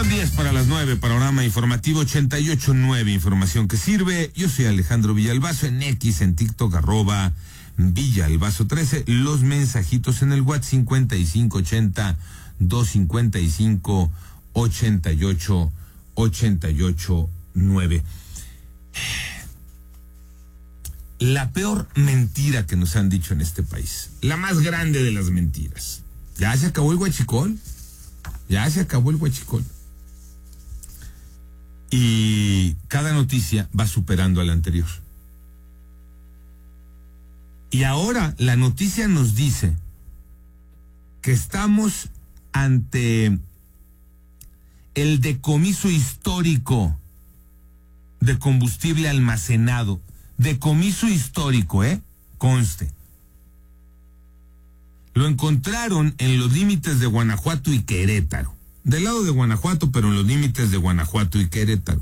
Son 10 para las 9, panorama informativo 88.9, información que sirve. Yo soy Alejandro Villalbazo, en X, en TikTok, @Villalbazo13. Los mensajitos en el WhatsApp 5580-255-88-9. La peor mentira que nos han dicho en este país, la más grande de las mentiras. Ya se acabó el huachicol. Ya se acabó el huachicol. Y cada noticia va superando a la anterior. Y ahora la noticia nos dice que estamos ante el decomiso histórico de combustible almacenado. Decomiso histórico, conste. Lo encontraron en los límites de Guanajuato y Querétaro. Del lado de Guanajuato, pero en los límites de Guanajuato y Querétaro.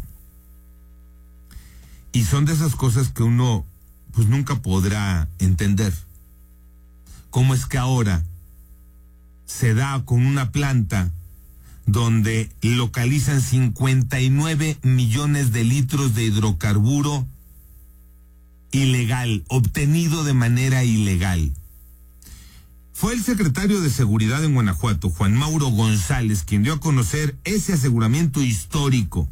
Y son de esas cosas que uno, pues, nunca podrá entender. ¿Cómo es que ahora se da con una planta donde localizan 59 millones de litros de hidrocarburo ilegal, obtenido de manera ilegal? Fue el secretario de Seguridad en Guanajuato, Juan Mauro González, quien dio a conocer ese aseguramiento histórico.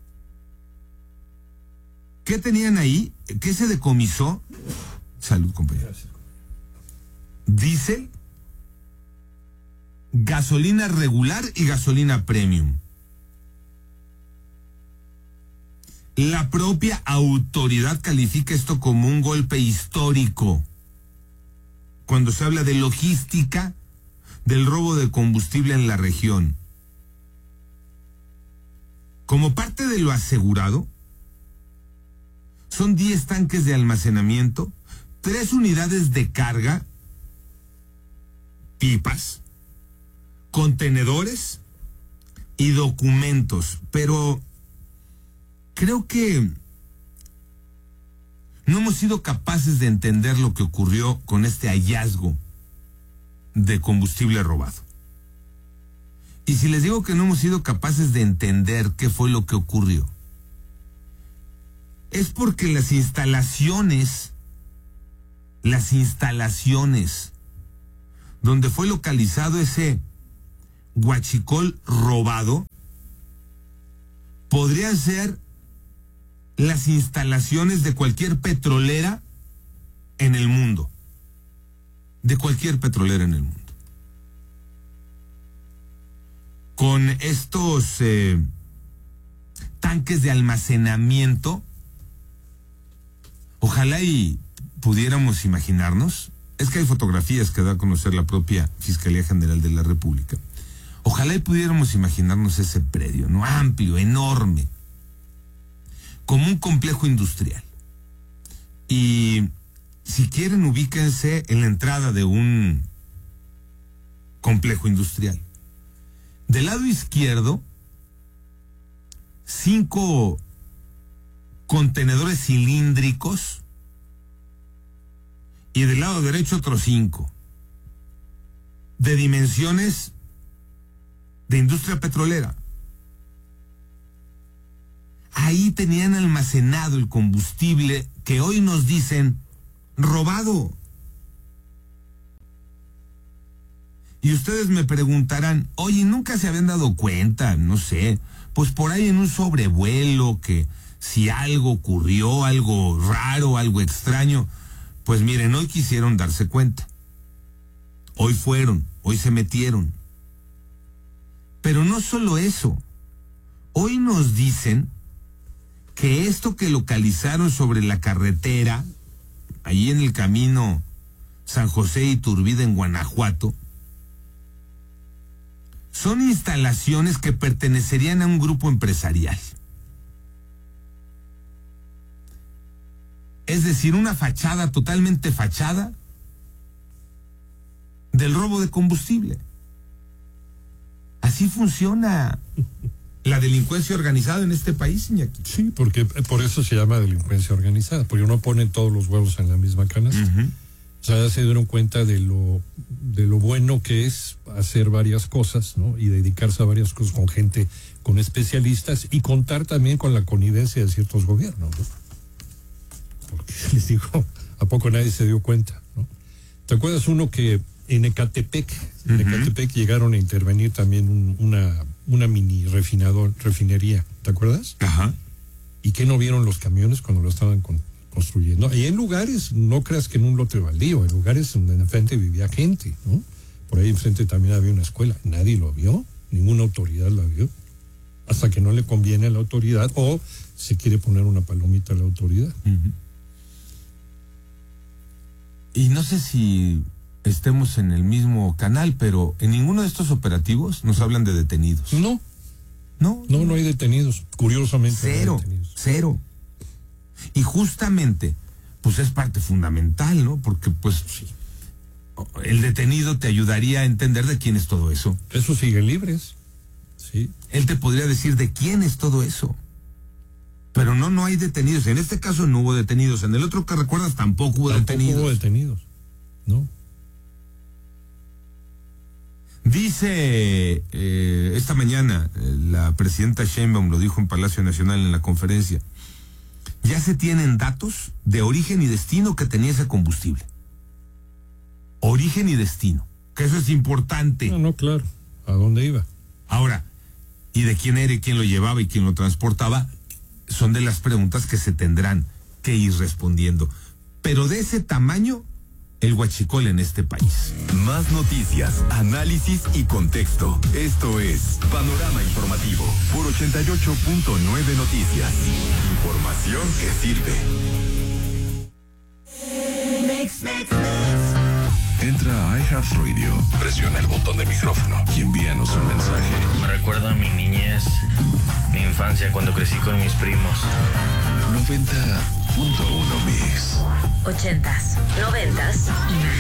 ¿Qué tenían ahí? ¿Qué se decomisó? Salud, compañero. Diésel, gasolina regular y gasolina premium. La propia autoridad califica esto como un golpe histórico cuando se habla de logística del robo de combustible en la región. Como parte de lo asegurado, son 10 tanques de almacenamiento, 3 unidades de carga, pipas, contenedores y documentos. Pero creo que no hemos sido capaces de entender lo que ocurrió con este hallazgo de combustible robado. Y si les digo que no hemos sido capaces de entender qué fue lo que ocurrió, es porque las instalaciones donde fue localizado ese huachicol robado podrían ser las instalaciones de cualquier petrolera en el mundo. De cualquier petrolera en el mundo. Con estos tanques de almacenamiento, ojalá y pudiéramos imaginarnos, es que hay fotografías que da a conocer la propia Fiscalía General de la República. Ojalá y pudiéramos imaginarnos ese predio, ¿no? Amplio, enorme, como un complejo industrial. Y si quieren, ubíquense en la entrada de un complejo industrial. Del lado izquierdo, 5 contenedores cilíndricos y del lado derecho otros 5 de dimensiones de industria petrolera. Ahí tenían almacenado el combustible que hoy nos dicen robado. Y ustedes me preguntarán, oye, ¿nunca se habían dado cuenta? No sé, pues por ahí en un sobrevuelo, que si algo ocurrió, algo raro, algo extraño. Pues miren, hoy quisieron darse cuenta. Hoy fueron, hoy se metieron. Pero no solo eso. Hoy nos dicen que esto que localizaron sobre la carretera, allí en el camino San José Iturbide en Guanajuato, son instalaciones que pertenecerían a un grupo empresarial. Es decir, una fachada, totalmente fachada, del robo de combustible. Así funciona la delincuencia organizada en este país, Iñaki. Sí, porque por eso se llama delincuencia organizada, porque uno pone todos los huevos en la misma canasta. O sea, ya se dieron cuenta de lo bueno que es hacer varias cosas, ¿no? Y dedicarse a varias cosas con gente, con especialistas, y contar también con la connivencia de ciertos gobiernos, ¿no? Porque les digo, ¿a poco nadie se dio cuenta, no? ¿Te acuerdas uno que en Ecatepec llegaron a intervenir también una mini refinería? ¿Te acuerdas? Ajá. ¿Y qué no vieron los camiones cuando lo estaban construyendo? Y en lugares, no creas que en un lote baldío, en lugares donde enfrente vivía gente, ¿no? Por ahí enfrente también había una escuela. Nadie lo vio, ninguna autoridad la vio, hasta que no le conviene a la autoridad o se quiere poner una palomita a la autoridad. Uh-huh. Y no sé si estemos en el mismo canal, pero en ninguno de estos operativos nos hablan de detenidos. No hay detenidos, curiosamente. Cero. Y justamente, pues es parte fundamental, ¿no? Porque, pues, el detenido te ayudaría a entender de quién es todo eso. Eso sigue libres, sí. Él te podría decir de quién es todo eso. Pero no hay detenidos. En este caso no hubo detenidos. En el otro que recuerdas tampoco hubo detenidos. No. Dice esta mañana la presidenta Sheinbaum, lo dijo en Palacio Nacional en la conferencia, ya se tienen datos de origen y destino que tenía ese combustible. Origen y destino, que eso es importante. No, claro. ¿A dónde iba? Ahora, y de quién era y quién lo llevaba y quién lo transportaba, son de las preguntas que se tendrán que ir respondiendo. Pero de ese tamaño, el huachicol en este país. Más noticias, análisis y contexto. Esto es Panorama Informativo por 88.9 Noticias. Información que sirve. Entra a iHeartRadio, presiona el botón de micrófono y envíanos un mensaje. Me recuerda a mi niñez, mi infancia cuando crecí con mis primos. 90.1 Mix. 80s, 90s y